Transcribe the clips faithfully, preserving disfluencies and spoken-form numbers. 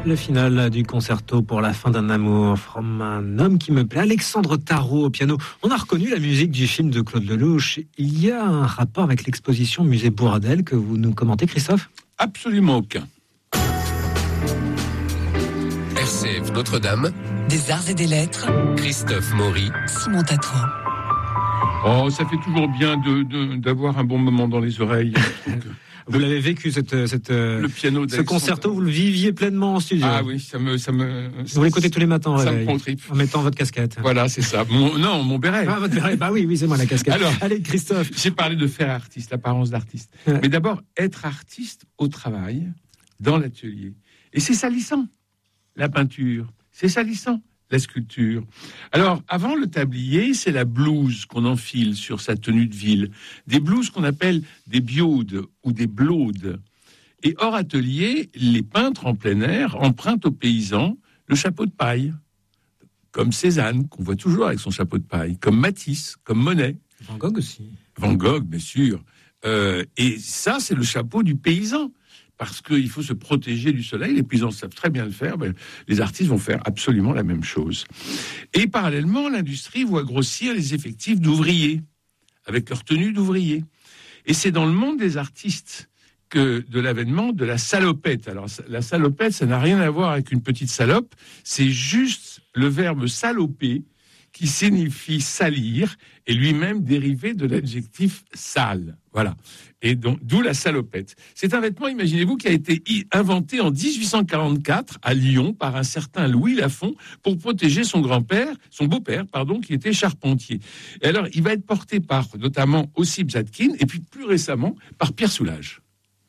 Le final du concerto pour la fin d'un amour, from un homme qui me plaît, Alexandre Tarot au piano. On a reconnu la musique du film de Claude Lelouch. Il y a un rapport avec l'exposition Musée Bourdelle que vous nous commentez, Christophe ? Absolument aucun. R C F Notre-Dame, des arts et des lettres, Christophe Maury, Simon Tatran. Oh, ça fait toujours bien de, de, d'avoir un bon moment dans les oreilles. Vous l'avez vécu, cette, cette, le piano ce concerto, vous le viviez pleinement en studio. Ah oui, ça me... Ça me vous l'écoutez tous les matins, ça réveil, me prend trip. En mettant votre casquette. Voilà, c'est ça. Mon, non, mon béret. Ah, votre béret, bah oui, oui, c'est moi la casquette. Alors, allez, Christophe. J'ai parlé de faire artiste, l'apparence d'artiste. Mais d'abord, être artiste au travail, dans l'atelier. Et c'est salissant, la peinture. C'est salissant, la sculpture. Alors, avant le tablier, c'est la blouse qu'on enfile sur sa tenue de ville. Des blouses qu'on appelle des biaudes ou des blaudes. Et hors atelier, les peintres en plein air empruntent aux paysans le chapeau de paille. Comme Cézanne, qu'on voit toujours avec son chapeau de paille. Comme Matisse, comme Monet. Van Gogh aussi. Van Gogh, bien sûr. Euh, et ça, c'est le chapeau du paysan. Parce qu'il faut se protéger du soleil. Les paysans savent très bien le faire. Ben, les artistes vont faire absolument la même chose. Et parallèlement, l'industrie voit grossir les effectifs d'ouvriers, avec leur tenue d'ouvriers. Et c'est dans le monde des artistes que de l'avènement de la salopette. Alors, la salopette, ça n'a rien à voir avec une petite salope. C'est juste le verbe saloper, qui signifie salir, et lui-même dérivé de l'adjectif sale. Voilà. Et donc, d'où la salopette. C'est un vêtement, imaginez-vous, qui a été inventé en dix-huit cent quarante-quatre à Lyon par un certain Louis Lafont pour protéger son grand-père, son beau-père, pardon, qui était charpentier. Et alors, il va être porté par, notamment, Ossip Zadkine, et puis plus récemment, par Pierre Soulages.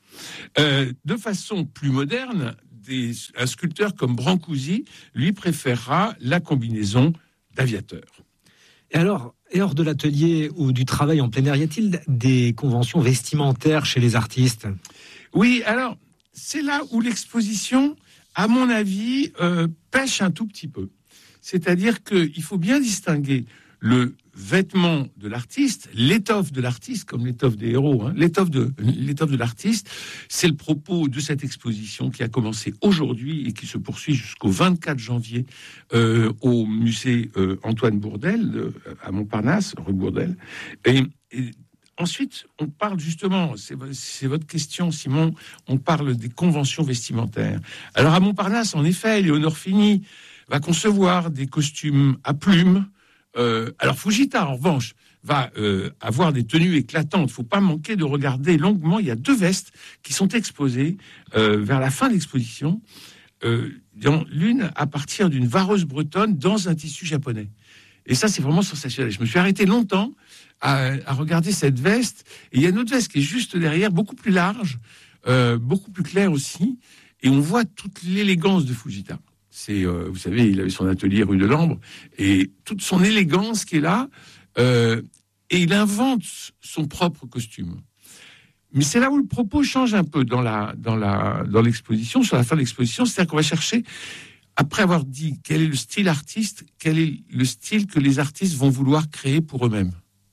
Euh, de façon plus moderne, des, un sculpteur comme Brancusi, lui, préférera la combinaison d'aviateur. Et alors, et hors de l'atelier ou du travail en plein air, y a-t-il des conventions vestimentaires chez les artistes ? Oui, alors, c'est là où l'exposition, à mon avis, euh, pêche un tout petit peu. C'est-à-dire qu'il faut bien distinguer le vêtement de l'artiste, l'étoffe de l'artiste, comme l'étoffe des héros, hein, l'étoffe de, l'étoffe de l'artiste, c'est le propos de cette exposition qui a commencé aujourd'hui et qui se poursuit jusqu'au vingt-quatre janvier euh, au musée euh, Antoine Bourdelle, de, à Montparnasse, rue Bourdelle. Et, et ensuite, on parle justement, c'est, c'est votre question, Simon, on parle des conventions vestimentaires. Alors à Montparnasse, en effet, Léonore Fini va concevoir des costumes à plumes. Euh, alors Fujita, en revanche, va euh, avoir des tenues éclatantes. Il ne faut pas manquer de regarder longuement. Il y a deux vestes qui sont exposées euh, vers la fin de l'exposition. Euh, dans, l'une à partir d'une vareuse bretonne dans un tissu japonais. Et ça, c'est vraiment sensationnel. Je me suis arrêté longtemps à, à regarder cette veste. Et il y a une autre veste qui est juste derrière, beaucoup plus large, euh, beaucoup plus claire aussi. Et on voit toute l'élégance de Fujita. C'est, euh, vous savez, il avait son atelier rue de l'Ambre, et toute son élégance qui est là, euh, et il invente son propre costume. Mais c'est là où le propos change un peu dans la, dans la, dans l'exposition, sur la fin de l'exposition, c'est-à-dire qu'on va chercher, après avoir dit quel est le style artiste, quel est le style que les artistes vont vouloir créer pour eux-mêmes.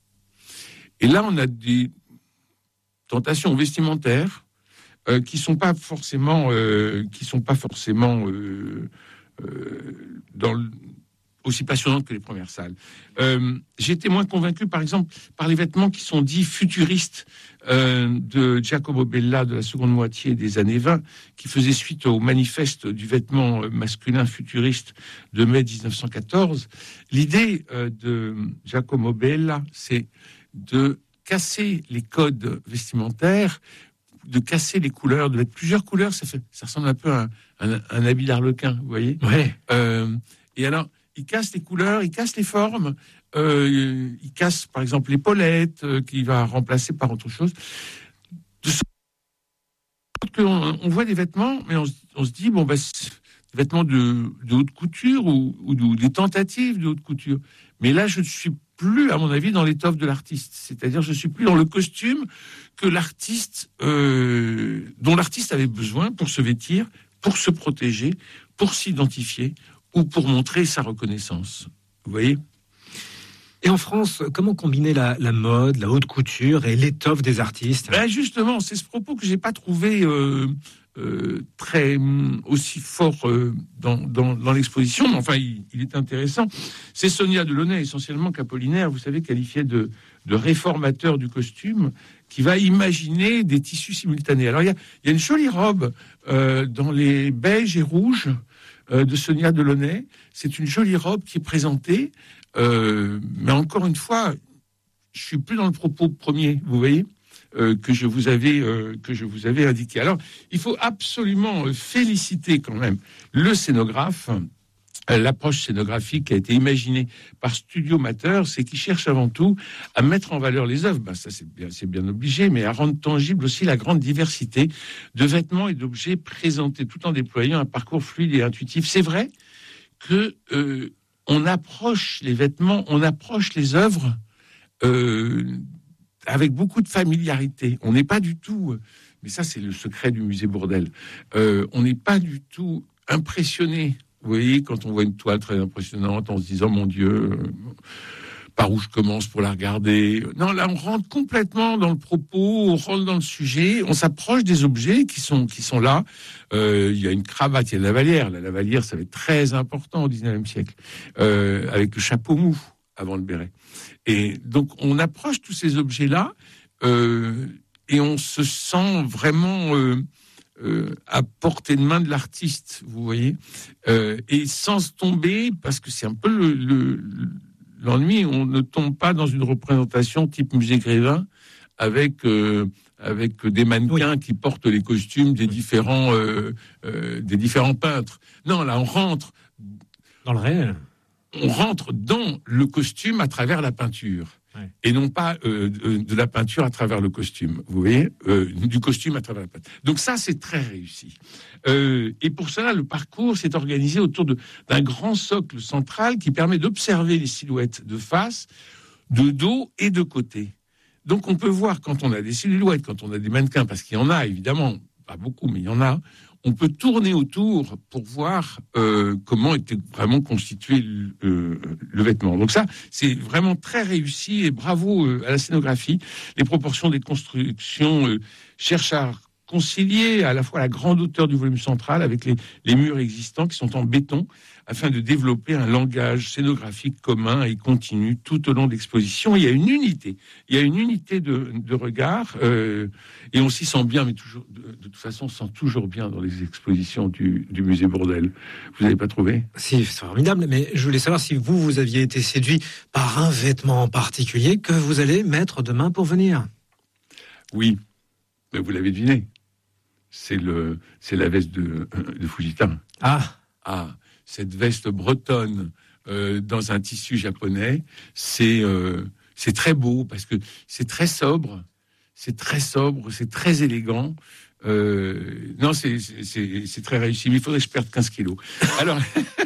Et là, on a des tentations vestimentaires euh, qui sont pas forcément, euh, qui sont pas forcément euh, Euh, dans le, aussi passionnante que les premières salles. Euh, j'ai été moins convaincu, par exemple, par les vêtements qui sont dits futuristes euh, de Giacomo Bella de la seconde moitié des années vingt, qui faisait suite au manifeste du vêtement masculin futuriste de mai dix-neuf cent quatorze. L'idée euh, de Giacomo Bella, c'est de casser les codes vestimentaires, de casser les couleurs, de mettre plusieurs couleurs, ça, fait, ça ressemble un peu à un, un, un habit d'arlequin, vous voyez. Ouais. Euh, et alors, il casse les couleurs, il casse les formes, euh, il casse, par exemple, l'épaulette, euh, qu'il va remplacer par autre chose. De sorte qu'on on voit des vêtements, mais on, on se dit, bon, bah, c'est des vêtements de, de haute couture ou, ou, ou des tentatives de haute couture. Mais là, je ne suis plus, à mon avis, dans l'étoffe de l'artiste. C'est-à-dire, je suis plus dans le costume que l'artiste, euh, dont l'artiste avait besoin pour se vêtir, pour se protéger, pour s'identifier ou pour montrer sa reconnaissance. Vous voyez ? Et en France, comment combiner la, la mode, la haute couture et l'étoffe des artistes ? Ben justement, c'est ce propos que j'ai pas trouvé euh, euh, très aussi fort euh, dans, dans, dans l'exposition, mais enfin, il, il est intéressant. C'est Sonia Delaunay, essentiellement qu'Apollinaire, vous savez, qualifiée de, de réformateur du costume, qui va imaginer des tissus simultanés. Alors, il y a, il y a une jolie robe euh, dans les beiges et rouges euh, de Sonia Delaunay. C'est une jolie robe qui est présentée, euh, mais encore une fois, je suis plus dans le propos premier, vous voyez, euh, que je vous avais euh, que je vous avais indiqué. Alors, il faut absolument féliciter quand même le scénographe. Euh, l'approche scénographique qui a été imaginée par Studio Mater, c'est qu'il cherche avant tout à mettre en valeur les œuvres. Ben, ça, c'est bien, c'est bien obligé, mais à rendre tangible aussi la grande diversité de vêtements et d'objets présentés, tout en déployant un parcours fluide et intuitif. C'est vrai que euh, on approche les vêtements, on approche les œuvres Euh, avec beaucoup de familiarité. On n'est pas du tout, mais ça c'est le secret du musée Bourdelle, euh, on n'est pas du tout impressionné, vous voyez, quand on voit une toile très impressionnante en se disant mon Dieu, euh, par où je commence pour la regarder. Non, là on rentre complètement dans le propos, on rentre dans le sujet, on s'approche des objets qui sont, qui sont là. Euh, il y a une cravate, il y a la lavalière. La lavalière, ça va être très important au dix-neuvième siècle, euh, avec le chapeau mou avant le béret. Et donc, on approche tous ces objets-là euh, et on se sent vraiment euh, euh, à portée de main de l'artiste, vous voyez, euh, et sans tomber, parce que c'est un peu le, le, l'ennui, on ne tombe pas dans une représentation type musée Grévin avec euh, avec des mannequins oui. qui portent les costumes des différents euh, euh, des différents peintres. Non, là, on rentre dans le réel. On rentre dans le costume à travers la peinture, ouais. et non pas euh, de, de la peinture à travers le costume. Vous voyez, euh, du costume à travers la peinture. Donc ça, c'est très réussi. Euh, et pour cela, le parcours s'est organisé autour de, d'un grand socle central qui permet d'observer les silhouettes de face, de dos et de côté. Donc on peut voir quand on a des silhouettes, quand on a des mannequins, parce qu'il y en a évidemment, pas beaucoup, mais il y en a. On peut tourner autour pour voir euh, comment était vraiment constitué le, euh, le vêtement. Donc ça, c'est vraiment très réussi et bravo euh, à la scénographie. Les proportions des constructions euh, cherchent à concilier à la fois la grande hauteur du volume central avec les, les murs existants qui sont en béton afin de développer un langage scénographique commun et continu tout au long de l'exposition. Il y a une unité, il y a une unité de, de regard euh, et on s'y sent bien, mais toujours de, de toute façon, on se sent toujours bien dans les expositions du, du musée Bourdelle. Vous n'avez pas trouvé ? Si, c'est formidable, mais je voulais savoir si vous, vous aviez été séduit par un vêtement en particulier que vous allez mettre demain pour venir. Oui, mais vous l'avez deviné. C'est, le, c'est la veste de, de Fujita. Ah Ah, cette veste bretonne euh, dans un tissu japonais, c'est, euh, c'est très beau parce que c'est très sobre, c'est très sobre, c'est très élégant. Euh, non, c'est, c'est, c'est, c'est très réussi, mais il faudrait que je perde quinze kilos. Alors,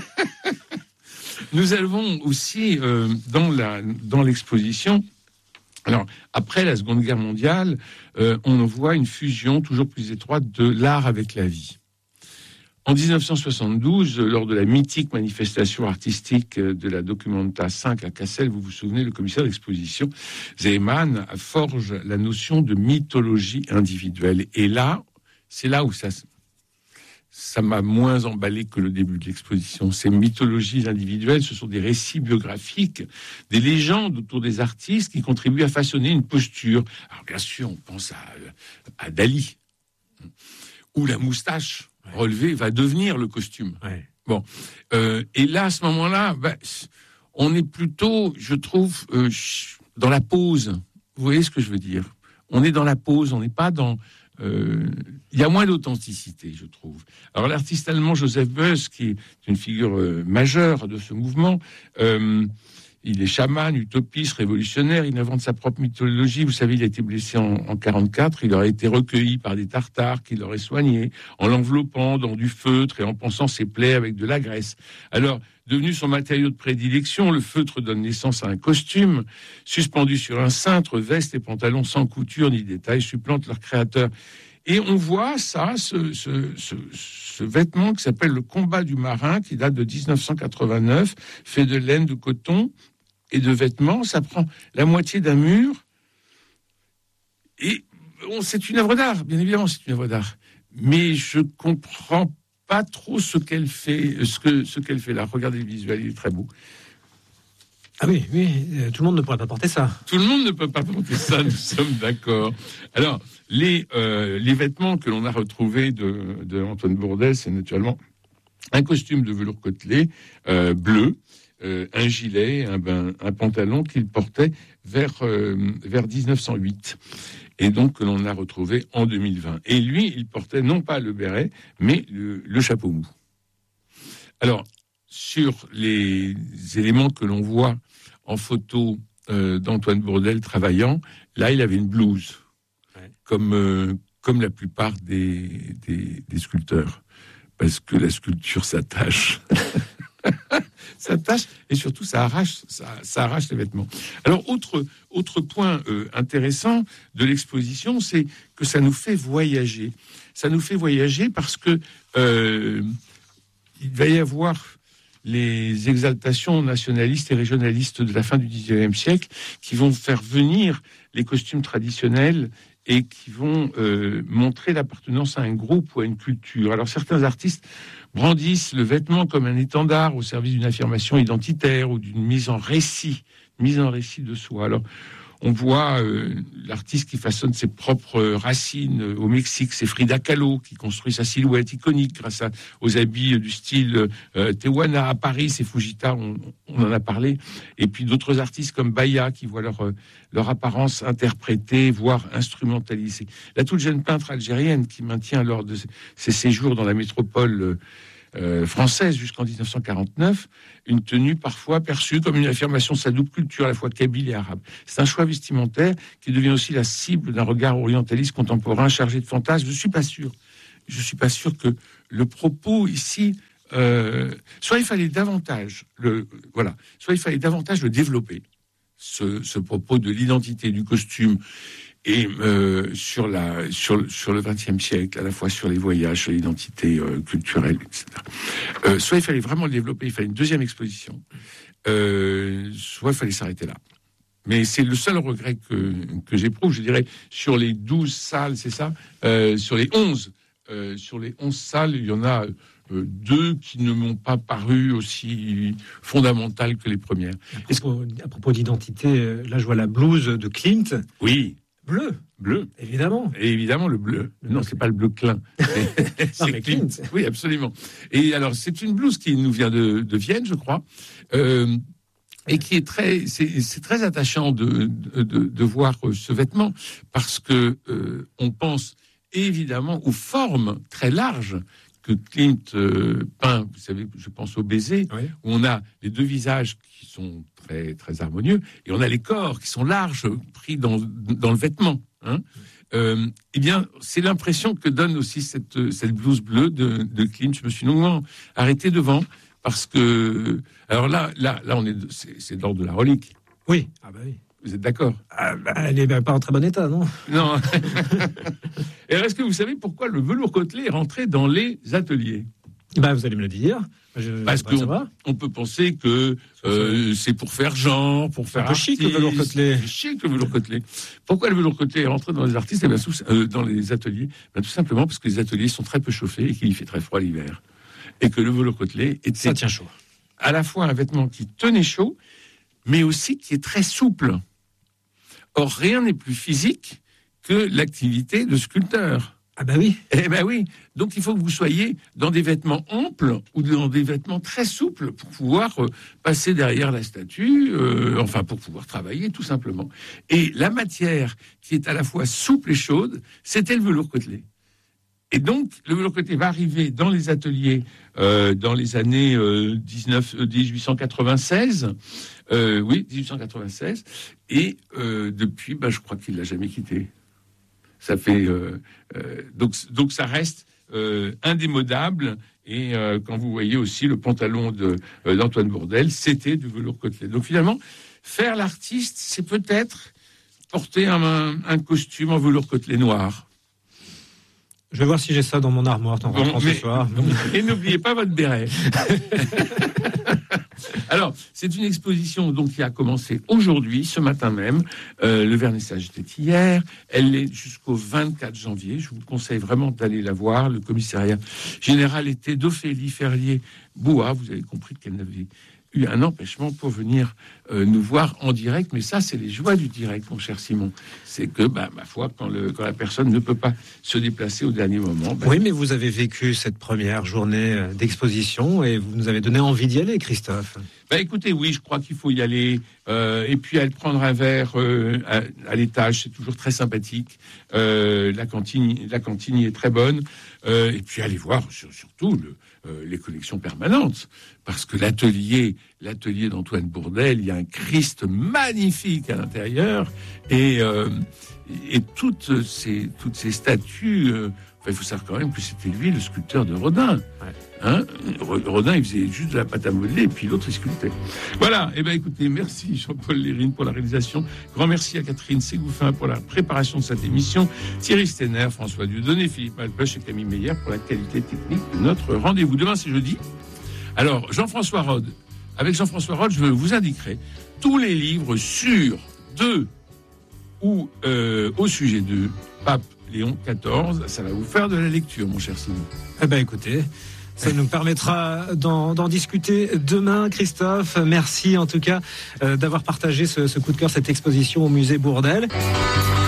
nous avons aussi euh, dans, la, dans l'exposition... Alors, après la Seconde Guerre mondiale, euh, on voit une fusion toujours plus étroite de l'art avec la vie. En dix-neuf cent soixante-douze, lors de la mythique manifestation artistique de la Documenta cinq à Cassel, vous vous souvenez, le commissaire d'exposition, Zeeman, forge la notion de mythologie individuelle. Et là, c'est là où ça... ça m'a moins emballé que le début de l'exposition. Ces mythologies individuelles, ce sont des récits biographiques, des légendes autour des artistes qui contribuent à façonner une posture. Alors bien sûr, on pense à, à Dali, où la moustache ouais. relevée va devenir le costume. Ouais. Bon, euh, et là, à ce moment-là, bah, on est plutôt, je trouve, euh, dans la pose. Vous voyez ce que je veux dire ? On est dans la pose, on n'est pas dans... Il euh, y a moins d'authenticité, je trouve. Alors l'artiste allemand Joseph Beuys, qui est une figure euh, majeure de ce mouvement, euh, il est chaman, utopiste, révolutionnaire, il invente sa propre mythologie. Vous savez, il a été blessé en, en quarante-quatre, il aurait été recueilli par des Tartares qui l'auraient soigné, en l'enveloppant dans du feutre et en pansant ses plaies avec de la graisse. Alors, devenu son matériau de prédilection, le feutre donne naissance à un costume. Suspendu sur un cintre, veste et pantalons sans couture ni détail supplantent leur créateur. Et on voit ça, ce, ce, ce, ce vêtement qui s'appelle le combat du marin, qui date de dix-neuf cent quatre-vingt-neuf, fait de laine, de coton et de vêtements. Ça prend la moitié d'un mur. Et bon, c'est une œuvre d'art, bien évidemment, c'est une œuvre d'art. mais je comprends pas trop ce qu'elle fait, ce que ce qu'elle fait là. Regardez le visuel, il est très beau. Ah oui, oui, euh, tout le monde ne pourrait pas porter ça. Tout le monde ne peut pas porter ça, nous sommes d'accord. Alors, les, euh, les vêtements que l'on a retrouvés de, de Antoine Bourdelle, c'est naturellement un costume de velours côtelé euh, bleu, euh, un gilet, un, ben, un pantalon qu'il portait vers, euh, vers dix-neuf cent huit. Et donc, que l'on a retrouvé en deux mille vingt. Et lui, il portait non pas le béret, mais le, le chapeau mou. Alors, sur les éléments que l'on voit en photo euh, d'Antoine Bourdelle travaillant, là, il avait une blouse, ouais. comme, euh, comme la plupart des, des, des sculpteurs, parce que la sculpture s'attache. s'attache, et surtout, ça arrache, ça, ça arrache les vêtements. Alors, autre, autre point euh, intéressant de l'exposition, c'est que ça nous fait voyager. Ça nous fait voyager parce que euh, il va y avoir les exaltations nationalistes et régionalistes de la fin du dix-neuvième siècle qui vont faire venir les costumes traditionnels et qui vont euh, montrer l'appartenance à un groupe ou à une culture. Alors certains artistes brandissent le vêtement comme un étendard au service d'une affirmation identitaire ou d'une mise en récit, mise en récit de soi. Alors on voit euh, l'artiste qui façonne ses propres racines euh, au Mexique, c'est Frida Kahlo qui construit sa silhouette iconique grâce à, aux habits du style euh, Tehuana. À Paris, c'est Fujita, on, on en a parlé. Et puis d'autres artistes comme Baya qui voient leur, euh, leur apparence interprétée, voire instrumentalisée. La toute jeune peintre algérienne qui maintient lors de ses séjours dans la métropole euh, Euh, française jusqu'en dix-neuf cent quarante-neuf, une tenue parfois perçue comme une affirmation de sa double culture, à la fois kabyle et arabe. C'est un choix vestimentaire qui devient aussi la cible d'un regard orientaliste contemporain chargé de fantasmes. Je suis pas sûr. Je suis pas sûr que le propos ici, euh, soit il fallait davantage le, voilà, soit il fallait davantage le développer, ce, ce propos de l'identité du costume. Et euh, sur la sur sur le vingtième siècle, à la fois sur les voyages, sur l'identité euh, culturelle, et cetera. Euh, soit il fallait vraiment le développer, il fallait une deuxième exposition, euh, soit il fallait s'arrêter là. Mais c'est le seul regret que que j'éprouve, je dirais, sur les douze salles, c'est ça, euh, sur les onze, euh, sur les onze salles, il y en a euh, deux qui ne m'ont pas paru aussi fondamentales que les premières. À propos, à propos d'identité, là je vois la blouse de Klimt. Oui. Bleu, bleu, évidemment. Et évidemment le bleu. Non, c'est pas le bleu Klein. C'est non, mais Klimt. Oui, absolument. Et alors, c'est une blouse qui nous vient de, de Vienne, je crois, euh, et qui est très, c'est, c'est très attachant de, de, de, de voir ce vêtement parce que euh, on pense évidemment aux formes très larges que Klimt euh, peint. Vous savez, je pense au baiser, oui. Où on a les deux visages qui sont très très harmonieux et on a les corps qui sont larges pris dans dans le vêtement. Hein. Euh, eh bien, c'est l'impression que donne aussi cette cette blouse bleue de, de Klimt. Je me suis longuement arrêté devant parce que alors là là là on est c'est, c'est de l'ordre de la relique. Oui. Ah bah oui. Vous êtes d'accord? Ah bah, elle n'est pas en très bon état, non? Non. Et est-ce que vous savez pourquoi le velours côtelé est rentré dans les ateliers? Bah, vous allez me le dire. Je, Parce qu'on on peut penser que euh, c'est pour faire genre, pour faire un peu chic le velours côtelé. Chic le velours côtelé. Pourquoi le velours côtelé est rentré dans les artistes, eh bien, tout, euh, dans les ateliers? Ben, tout simplement parce que les ateliers sont très peu chauffés et qu'il fait très froid l'hiver. Et que le velours côtelé était ça tient chaud. À la fois un vêtement qui tenait chaud, mais aussi qui est très souple. Or, rien n'est plus physique que l'activité de sculpteur. Ah ben oui. Eh ben oui. Donc, il faut que vous soyez dans des vêtements amples ou dans des vêtements très souples pour pouvoir euh, passer derrière la statue, euh, enfin, pour pouvoir travailler, tout simplement. Et la matière qui est à la fois souple et chaude, c'était le velours côtelé. Et donc, le velours côtelé va arriver dans les ateliers euh, dans les années euh, dix-neuf, euh, dix-huit cent quatre-vingt-seize. Euh, oui, dix-huit cent quatre-vingt-seize. Et euh, depuis, bah, je crois qu'il l'a jamais quitté. Ça fait euh, euh, donc donc ça reste euh, indémodable. Et euh, quand vous voyez aussi le pantalon de euh, d'Antoine Bourdelle, c'était du velours côtelé. Donc finalement, faire l'artiste, c'est peut-être porter un, un costume en velours côtelé noir. Je vais voir si j'ai ça dans mon armoire, t'en bon, mais, ce soir. Et n'oubliez pas votre béret. Alors, c'est une exposition donc qui a commencé aujourd'hui, ce matin même. Euh, le vernissage était hier. Elle est jusqu'au vingt-quatre janvier. Je vous conseille vraiment d'aller la voir. Le commissariat général était d'Ophélie Ferrier-Boua. Vous avez compris qu'elle n'avait eu un empêchement pour venir euh, nous voir en direct, mais ça, c'est les joies du direct, mon cher Simon. C'est que, bah, ma foi, quand, le, quand la personne ne peut pas se déplacer au dernier moment... Bah, oui, mais vous avez vécu cette première journée d'exposition et vous nous avez donné envie d'y aller, Christophe. Bah, écoutez, oui, je crois qu'il faut y aller, euh, et puis aller prendre un verre euh, à, à l'étage, c'est toujours très sympathique. Euh, la cantine, la cantine y est très bonne, euh, et puis aller voir sur, surtout le, euh, les collections permanentes, parce que l'atelier, l'atelier d'Antoine Bourdelle, il y a un Christ magnifique à l'intérieur, et, euh, et toutes ces, toutes ces statues. Euh, Enfin, il faut savoir quand même que c'était lui le sculpteur de Rodin. Ouais. Hein, Rodin, il faisait juste de la pâte à modeler, et puis l'autre, il sculptait. Voilà. Eh bien, écoutez, merci Jean-Paul Lérine pour la réalisation. Grand merci à Catherine Ségouffin pour la préparation de cette émission. Thierry Stenner, François Dieudonné, Philippe Malpeuch et Camille Meyer pour la qualité technique de notre rendez-vous. Demain, c'est jeudi. Alors, Jean-François Rode. Avec Jean-François Rode, je vous indiquerai tous les livres sur, de ou euh, au sujet de Pape Léon quatorze, ça va vous faire de la lecture, mon cher Simon. Eh ben, écoutez, ça nous permettra d'en, d'en discuter demain, Christophe. Merci en tout cas euh, d'avoir partagé ce, ce coup de cœur, cette exposition au musée Bourdelle.